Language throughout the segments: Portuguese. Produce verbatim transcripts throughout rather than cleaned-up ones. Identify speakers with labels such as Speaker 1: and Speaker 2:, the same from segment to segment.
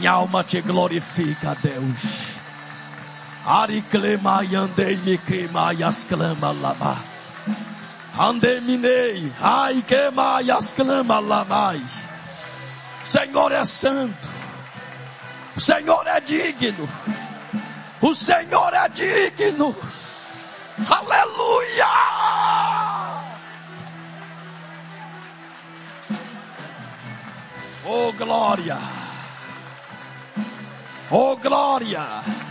Speaker 1: Minha alma te glorifica, Deus. Ariclema yandei me queima yas clama lama. Andeminei, ai queima yas clama lamai. O Senhor é santo. O Senhor é digno. O Senhor é digno. Aleluia! Oh glória! Oh glória!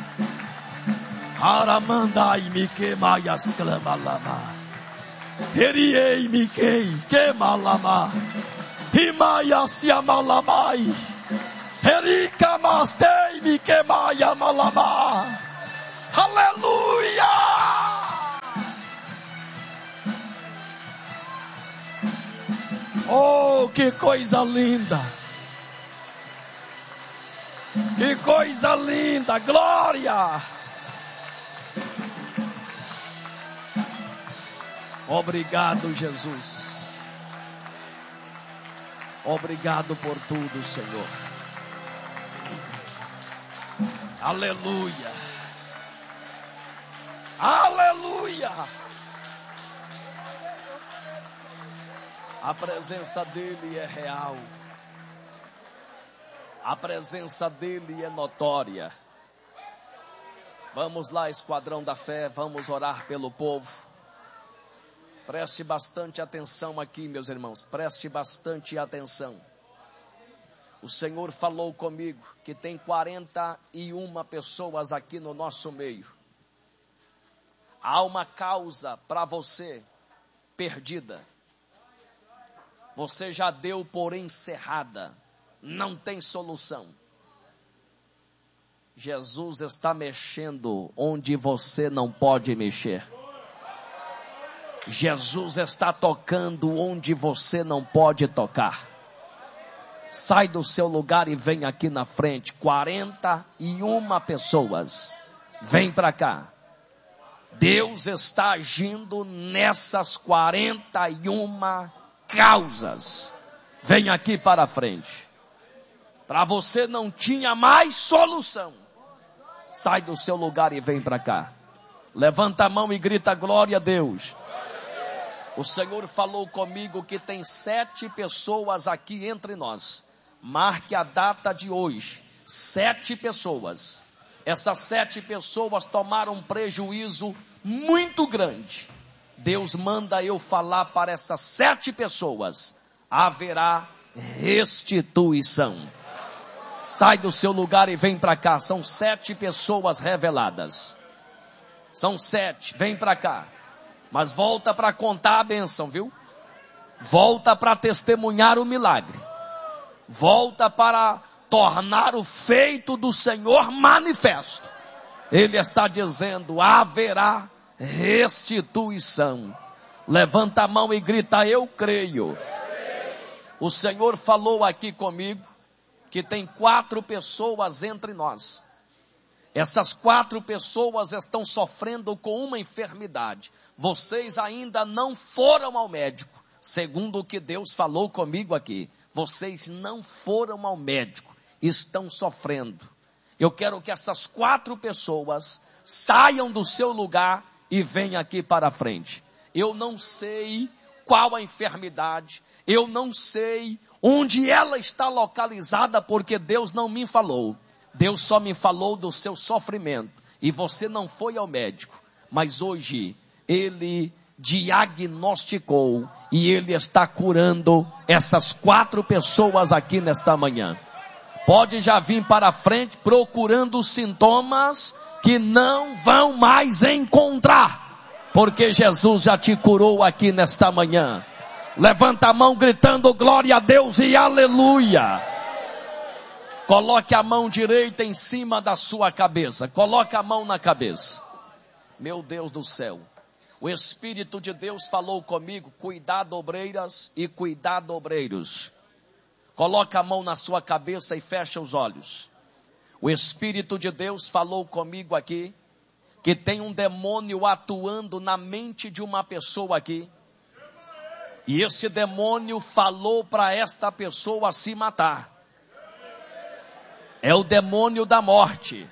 Speaker 1: Aramandai me queimai as clama lama. Eriei me quei queima lama. Rimaia se amalamai. Erika mastei me queimai amalama. Aleluia! Oh, que coisa linda! Que coisa linda! Glória! Obrigado, Jesus. Obrigado por tudo, Senhor. Aleluia! Aleluia! A presença dele é real. A presença dele é notória. Vamos lá, esquadrão da fé, vamos orar pelo povo. Preste bastante atenção aqui, meus irmãos. Preste bastante atenção. O Senhor falou comigo que tem quarenta e uma pessoas aqui no nosso meio. Há uma causa para você perdida. Você já deu por encerrada. Não tem solução. Jesus está mexendo onde você não pode mexer. Jesus está tocando onde você não pode tocar. Sai do seu lugar e vem aqui na frente. quarenta e uma pessoas. Vem para cá. Deus está agindo nessas quarenta e uma causas. Vem aqui para frente. Para você não tinha mais solução. Sai do seu lugar e vem para cá. Levanta a mão e grita glória a Deus. O Senhor falou comigo que tem sete pessoas aqui entre nós. Marque a data de hoje. Sete pessoas. Essas sete pessoas tomaram um prejuízo muito grande. Deus manda eu falar para essas sete pessoas. Haverá restituição. Sai do seu lugar e vem para cá. São sete pessoas reveladas. São sete. Vem para cá. Mas volta para contar a bênção, viu? Volta para testemunhar o milagre. Volta para tornar o feito do Senhor manifesto. Ele está dizendo, haverá restituição. Levanta a mão e grita, eu creio. O Senhor falou aqui comigo que tem quatro pessoas entre nós. Essas quatro pessoas estão sofrendo com uma enfermidade. Vocês ainda não foram ao médico, segundo o que Deus falou comigo aqui. Vocês não foram ao médico, estão sofrendo. Eu quero que essas quatro pessoas saiam do seu lugar e venham aqui para frente. Eu não sei qual a enfermidade, eu não sei onde ela está localizada, porque Deus não me falou. Deus só me falou do seu sofrimento. E você não foi ao médico. Mas hoje, Ele diagnosticou. E Ele está curando essas quatro pessoas aqui nesta manhã. Pode já vir para frente procurando sintomas que não vão mais encontrar. Porque Jesus já te curou aqui nesta manhã. Levanta a mão gritando glória a Deus e aleluia. Coloque a mão direita em cima da sua cabeça. Coloque a mão na cabeça. Meu Deus do céu. O Espírito de Deus falou comigo. Cuidado, obreiras e cuidado, obreiros. Coloque a mão na sua cabeça e fecha os olhos. O Espírito de Deus falou comigo aqui. Que tem um demônio atuando na mente de uma pessoa aqui. E esse demônio falou para esta pessoa se matar. é o demônio da morte.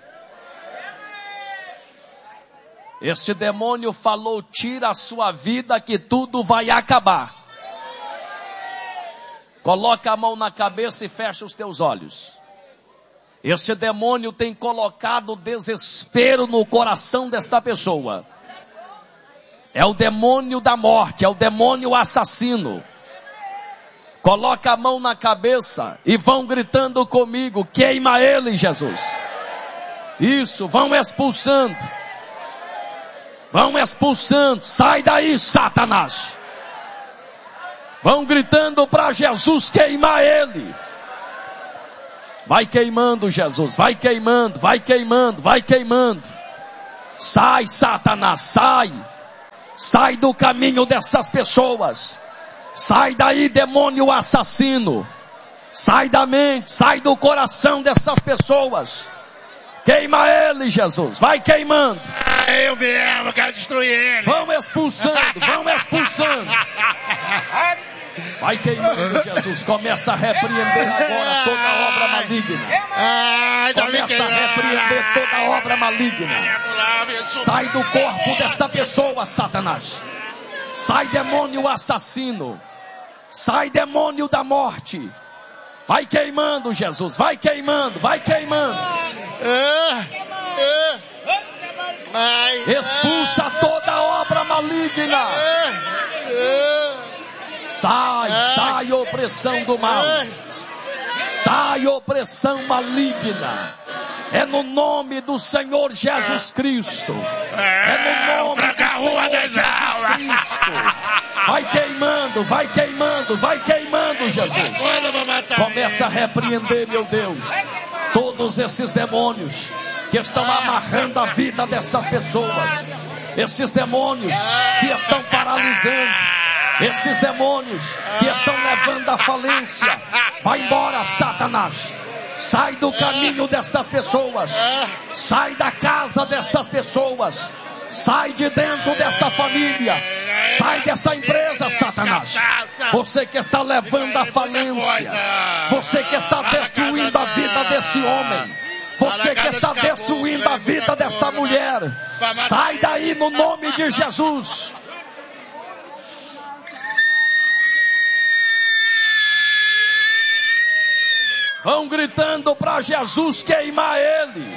Speaker 1: Este demônio falou: tira a sua vida que tudo vai acabar. Coloca a mão na cabeça e fecha os teus olhos. Este demônio tem colocado desespero no coração desta pessoa. É o demônio da morte, é o demônio assassino. Coloca a mão na cabeça e vão gritando comigo: queima ele, Jesus. Isso, vão expulsando. Vão expulsando. Sai daí, Satanás. Vão gritando para Jesus queimar ele. Vai queimando, Jesus. Vai queimando, vai queimando, vai queimando. Sai, Satanás, sai. Sai do caminho dessas pessoas. Sai daí, demônio assassino. Sai da mente, sai do coração dessas pessoas. Queima ele, Jesus. Vai queimando.
Speaker 2: Eu mesmo quero destruir ele.
Speaker 1: Vão expulsando, vão expulsando. Vai queimando, Jesus. Começa a repreender agora toda obra maligna. Começa a repreender toda obra maligna. Sai do corpo desta pessoa, Satanás. Sai, demônio assassino. Sai, demônio da morte. Vai queimando, Jesus. Vai queimando, vai queimando. Expulsa toda obra maligna. Sai, sai opressão do mal. Sai opressão maligna. É no nome do Senhor Jesus Cristo. É no nome do Senhor Jesus Cristo. Vai queimando, vai queimando, vai queimando, Jesus. Começa a repreender, meu Deus, todos esses demônios que estão amarrando a vida dessas pessoas. Esses demônios que estão paralisando. Esses demônios que estão levando à falência. Vai embora, Satanás. Sai do caminho dessas pessoas. Sai da casa dessas pessoas. Sai de dentro desta família. Sai desta empresa, Satanás. Você que está levando à falência. Você que está destruindo a vida desse homem. Você que está destruindo a vida desta mulher. Sai daí no nome de Jesus. Vão gritando para Jesus queimar ele.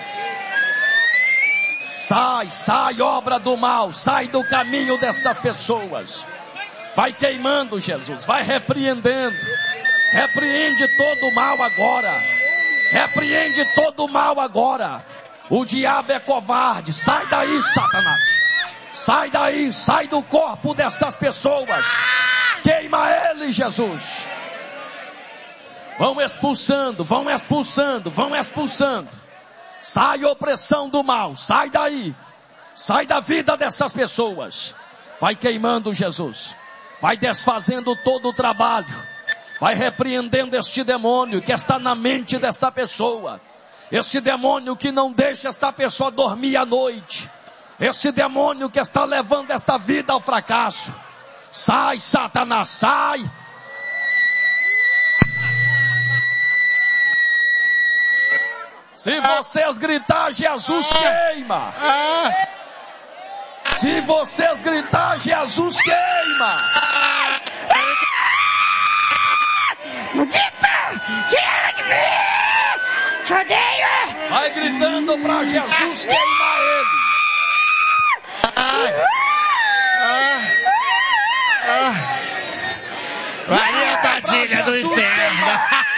Speaker 1: Sai, sai, obra do mal. Sai do caminho dessas pessoas. Vai queimando, Jesus. Vai repreendendo. Repreende todo o mal agora. Repreende todo o mal agora. O diabo é covarde. Sai daí, Satanás. Sai daí, sai do corpo dessas pessoas. Queima ele, Jesus. Vão expulsando, vão expulsando, vão expulsando. Sai opressão do mal, sai daí. Sai da vida dessas pessoas. Vai queimando, Jesus. Vai desfazendo todo o trabalho. Vai repreendendo este demônio que está na mente desta pessoa. Este demônio que não deixa esta pessoa dormir à noite. Este demônio que está levando esta vida ao fracasso. Sai, Satanás, sai. Se vocês gritar, Jesus queima. Se vocês gritar, Jesus queima.
Speaker 3: Maldita! Tira de mim! Te odeio!
Speaker 1: Vai gritando para Jesus queimar ele.
Speaker 2: Maria Padilha do inferno.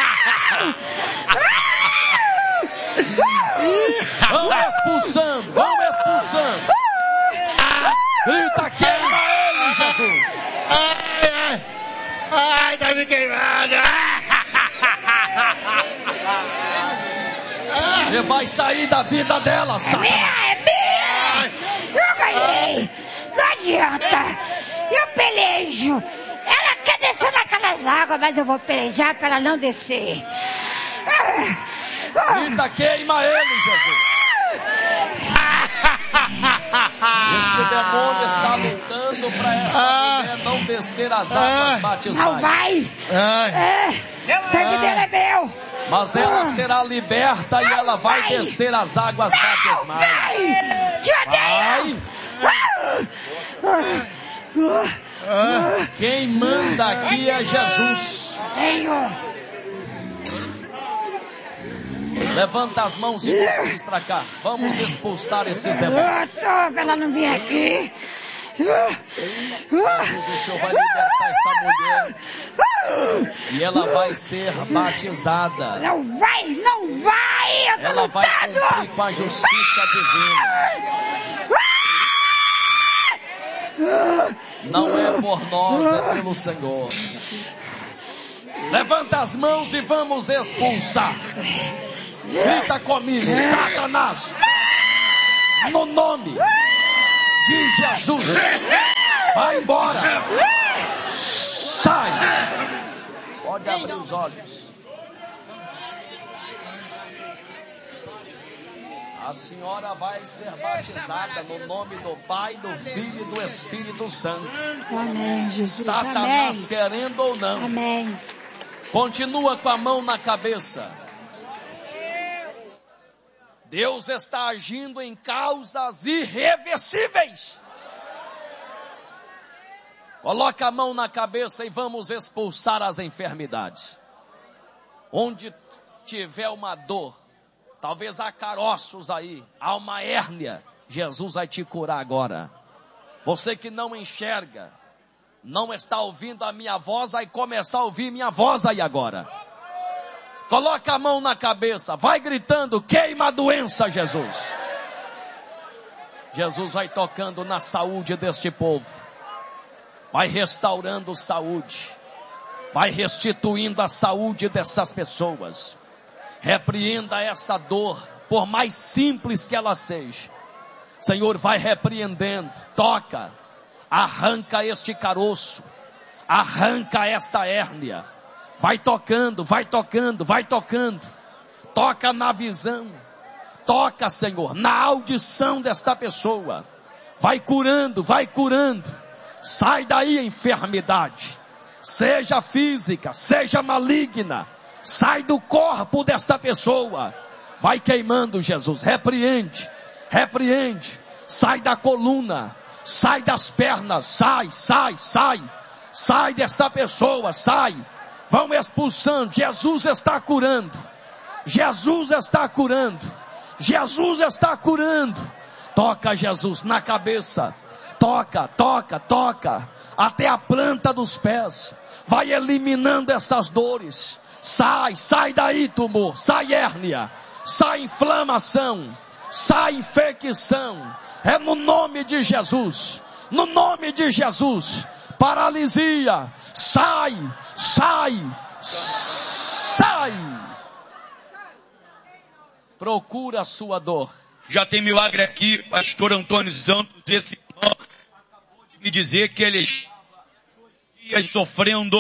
Speaker 1: Vão expulsando, vão expulsando. Grita, queima ele, Jesus.
Speaker 2: Ai, ai, ai, tá me queimando.
Speaker 1: Você vai sair da vida dela, Satanás.
Speaker 3: É minha! Eu ganhei! Não adianta! Eu pelejo! Ela quer descer naquelas águas, mas eu vou pelejar para ela não descer.
Speaker 1: Grita, queima ele, Jesus. Este demônio está lutando para esta mulher não descer as águas batismais.
Speaker 3: Não vai! É, o sangue dele é meu!
Speaker 1: Mas ela será liberta e ela vai descer as águas batismais. Vai. Quem manda aqui é Jesus. Levanta as mãos e vocês para cá. Vamos expulsar esses demônios.
Speaker 3: Ela não vem aqui.
Speaker 1: Jesus, o Senhor vai libertar essa mulher e ela vai ser batizada.
Speaker 3: Não vai, não vai. Eu tô
Speaker 1: Ela vai
Speaker 3: lutando.
Speaker 1: cumprir com a justiça divina. Não é por nós, é pelo Senhor. Levanta as mãos e vamos expulsar. Grita comigo, Satanás, no nome de Jesus, vai embora, sai. Pode abrir os olhos. A senhora vai ser batizada no nome do Pai, do Filho e do Espírito Santo.
Speaker 3: Amém, Jesus.
Speaker 1: Satanás,
Speaker 3: Amém.
Speaker 1: querendo ou não,
Speaker 3: Amém.
Speaker 1: continua com a mão na cabeça. Deus está agindo em causas irreversíveis. Coloca a mão na cabeça e vamos expulsar as enfermidades. Onde tiver uma dor, talvez há caroços aí, há uma hérnia, Jesus vai te curar agora. Você que não enxerga, não está ouvindo a minha voz, vai começar a ouvir minha voz aí agora. Coloca a mão na cabeça, vai gritando, queima a doença, Jesus. Jesus vai tocando na saúde deste povo, vai restaurando saúde, vai restituindo a saúde dessas pessoas. Repreenda essa dor, por mais simples que ela seja. Senhor, vai repreendendo, toca, arranca este caroço, arranca esta hérnia. Vai tocando, vai tocando, vai tocando. Toca na visão. Toca, Senhor, na audição desta pessoa. Vai curando, vai curando. Sai daí a enfermidade. Seja física, seja maligna. Sai do corpo desta pessoa. Vai queimando, Jesus. Repreende, repreende. Sai da coluna. Sai das pernas. Sai, sai, sai. Sai desta pessoa, sai. Vão expulsando. Jesus está curando. Jesus está curando. Jesus está curando. Toca, Jesus, na cabeça. Toca, toca, toca. Até a planta dos pés. Vai eliminando essas dores. Sai, sai daí, tumor. Sai hérnia. Sai inflamação. Sai infecção. É no nome de Jesus. No nome de Jesus. Paralisia, sai, sai, sai. Procura a sua dor.
Speaker 4: Já tem milagre aqui, pastor Antônio Santos, esse irmão acabou de me dizer que ele está dias sofrendo.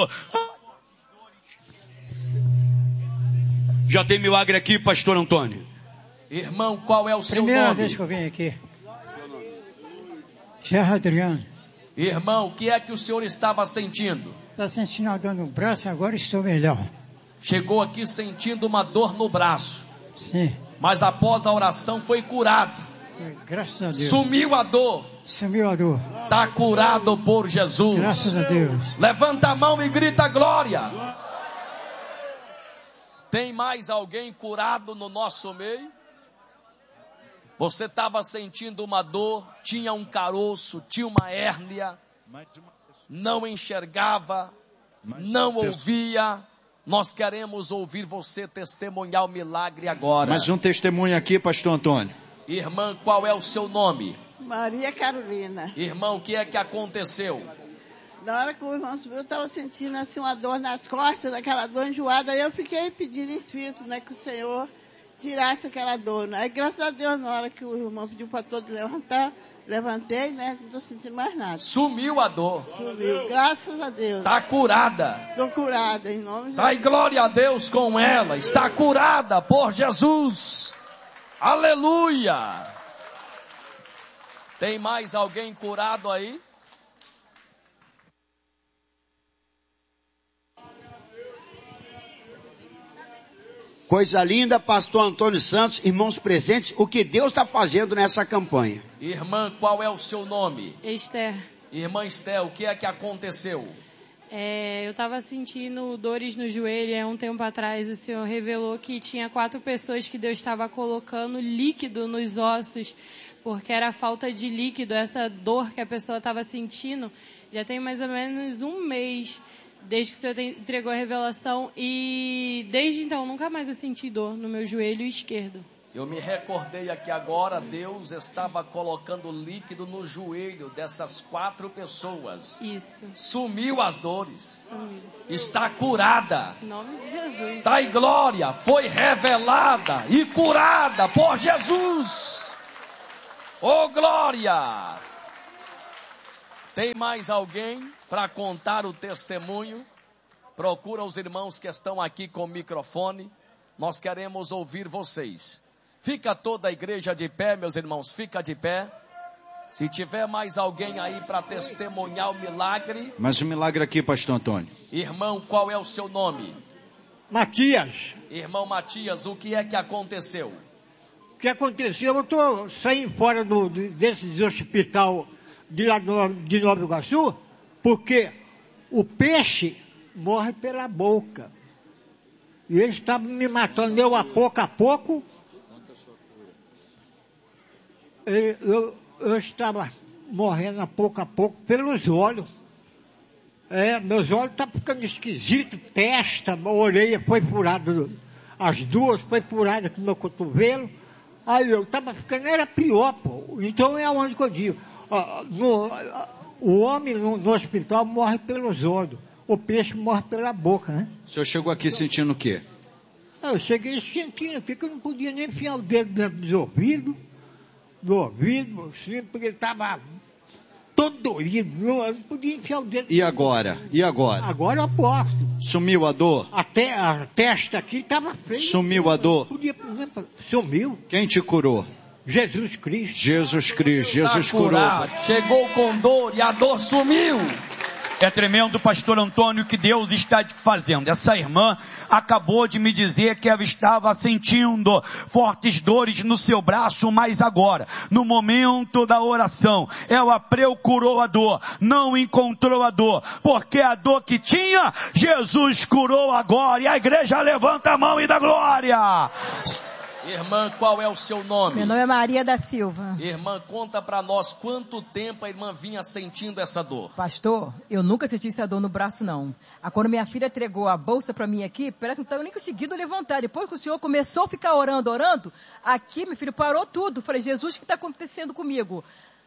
Speaker 4: Já tem milagre aqui, pastor Antônio.
Speaker 1: Irmão, qual é o seu
Speaker 5: Primeira
Speaker 1: nome?
Speaker 5: vez que eu venho aqui. Serra Adriano.
Speaker 1: Irmão, o que é que o senhor estava sentindo?
Speaker 5: Está sentindo a dor no braço, agora estou melhor.
Speaker 1: Chegou aqui sentindo uma dor no braço,
Speaker 5: Sim,
Speaker 1: mas após a oração foi curado.
Speaker 5: graças a Deus.
Speaker 1: Sumiu a dor.
Speaker 5: Sumiu a dor.
Speaker 1: Está curado por Jesus.
Speaker 5: Graças a Deus.
Speaker 1: Levanta a mão e grita glória. Tem mais alguém curado no nosso meio? Você estava sentindo uma dor, tinha um caroço, tinha uma hérnia, não enxergava, não ouvia. Nós queremos ouvir você testemunhar o milagre agora.
Speaker 6: Mais um testemunho aqui, pastor Antônio.
Speaker 1: Irmã, qual é o seu nome?
Speaker 7: Maria Carolina.
Speaker 1: Irmão, o que é que aconteceu?
Speaker 7: Na hora que o irmão subiu, eu estava sentindo assim uma dor nas costas, aquela dor enjoada. Aí eu fiquei pedindo em espírito, né, que o Senhor tirasse aquela dor. Aí graças a Deus, na hora que o irmão pediu para todos levantar, levantei, né, não estou sentindo mais nada.
Speaker 1: Sumiu a dor.
Speaker 7: Sumiu, graças a Deus.
Speaker 1: Está curada.
Speaker 7: Estou curada, em nome de
Speaker 1: Dai
Speaker 7: Jesus.
Speaker 1: glória a Deus com ela. Está curada por Jesus. Aleluia. Tem mais alguém curado aí?
Speaker 8: Coisa linda, pastor Antônio Santos, irmãos presentes, o que Deus está fazendo nessa campanha.
Speaker 1: Irmã, qual é o seu nome?
Speaker 9: Esther.
Speaker 1: Irmã Esther, o que é que aconteceu?
Speaker 9: É, eu estava sentindo dores no joelho. Há um tempo atrás o Senhor revelou que tinha quatro pessoas que Deus estava colocando líquido nos ossos, porque era a falta de líquido, essa dor que a pessoa estava sentindo. Já tem mais ou menos um mês desde que o Senhor entregou a revelação, e desde então nunca mais eu senti dor no meu joelho esquerdo.
Speaker 1: Eu me recordei aqui agora, Deus estava colocando líquido no joelho dessas quatro pessoas.
Speaker 9: Isso.
Speaker 1: Sumiu as dores.
Speaker 9: Sumiu.
Speaker 1: Está curada.
Speaker 9: Em nome de Jesus.
Speaker 1: Dai glória, foi revelada e curada por Jesus. Oh, glória! Tem mais alguém para contar o testemunho? Procura os irmãos que estão aqui com o microfone. Nós queremos ouvir vocês. Fica toda a igreja de pé, meus irmãos, fica de pé. Se tiver mais alguém aí para testemunhar o milagre.
Speaker 6: Mais um milagre aqui, pastor Antônio.
Speaker 1: Irmão, qual é o seu nome?
Speaker 5: Matias.
Speaker 1: Irmão Matias, o que é que aconteceu?
Speaker 5: O que aconteceu? Eu estou saindo fora do, desse hospital de, lá do, de Nova Iguaçu, porque o peixe morre pela boca. E eles estavam me matando, eu a pouco a pouco. Eu, eu, eu estava morrendo a pouco a pouco pelos olhos. É, meus olhos estavam ficando esquisitos, testa, a orelha foi furada, as duas foi furada com o meu cotovelo. Aí eu estava ficando, era pior, pô. Então é onde que eu digo. Ó, no, o homem no, no hospital morre pelos olhos, o peixe morre pela boca, né?
Speaker 6: O senhor chegou aqui sentindo o quê?
Speaker 5: Eu cheguei sentindo aqui que eu não podia nem enfiar o dedo dentro dos ouvidos, do ouvido, assim, porque ele estava todo doído, não, eu não podia enfiar o dedo.
Speaker 6: E agora? E agora?
Speaker 5: Agora eu posso.
Speaker 6: Sumiu a dor?
Speaker 5: Até a testa aqui estava feia.
Speaker 6: Sumiu a dor?
Speaker 5: Podia, sumiu.
Speaker 6: Quem te curou?
Speaker 5: Jesus Cristo.
Speaker 6: Jesus Cristo, Jesus
Speaker 1: Tá
Speaker 6: curou.
Speaker 1: curado, chegou com dor e a dor sumiu.
Speaker 4: É tremendo, pastor Antônio, que Deus está fazendo. Essa irmã acabou de me dizer que ela estava sentindo fortes dores no seu braço, mas agora, no momento da oração, ela procurou a dor, não encontrou a dor, porque a dor que tinha, Jesus curou agora. E a igreja levanta a mão e dá glória.
Speaker 1: Irmã, qual é o seu nome?
Speaker 10: Meu nome é Maria da Silva.
Speaker 1: Irmã, conta para nós quanto tempo a irmã vinha sentindo essa dor.
Speaker 10: Pastor, eu nunca senti essa dor no braço, não. Ah, quando minha filha entregou a bolsa para mim aqui, parece que não estava nem conseguindo levantar. Depois que o senhor começou a ficar orando, orando, aqui, meu filho, parou tudo. Falei, Jesus, o que está acontecendo comigo?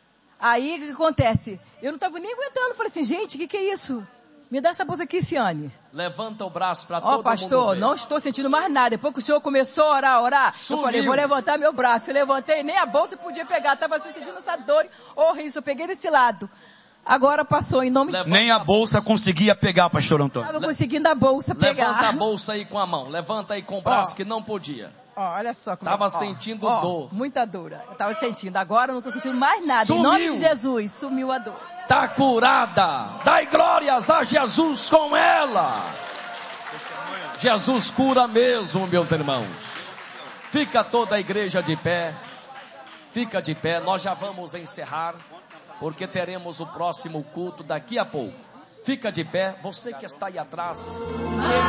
Speaker 10: Aí, o que acontece? Eu não estava nem aguentando. Falei assim, gente, o que, que é isso? Me dá essa bolsa aqui, Ciane.
Speaker 1: Levanta o braço para todo
Speaker 10: Ó,
Speaker 1: mundo
Speaker 10: pastor,
Speaker 1: ver.
Speaker 10: não estou sentindo mais nada. Depois que o senhor começou a orar, orar,
Speaker 1: Sumiu.
Speaker 10: eu falei, vou levantar meu braço. Eu levantei, nem a bolsa podia pegar. Estava sentindo essa dor horrível. Eu peguei desse lado. Agora passou em nome de...
Speaker 4: Nem a bolsa conseguia pegar, pastor Antônio.
Speaker 10: Estava conseguindo a bolsa pegar.
Speaker 1: Levanta a bolsa aí com a mão. Levanta aí com o braço, ó, que não podia.
Speaker 10: Ó, olha só como
Speaker 1: Tava
Speaker 10: ó,
Speaker 1: sentindo
Speaker 10: ó,
Speaker 1: dor.
Speaker 10: Muita dor. Eu estava sentindo. Agora eu não estou sentindo mais nada.
Speaker 1: Sumiu.
Speaker 10: Em nome de Jesus, sumiu a dor.
Speaker 1: Está curada. Dai glórias a Jesus com ela. Jesus cura mesmo, meus irmãos. Fica toda a igreja de pé. Fica de pé. Nós já vamos encerrar, porque teremos o próximo culto daqui a pouco. Fica de pé. Você que está aí atrás.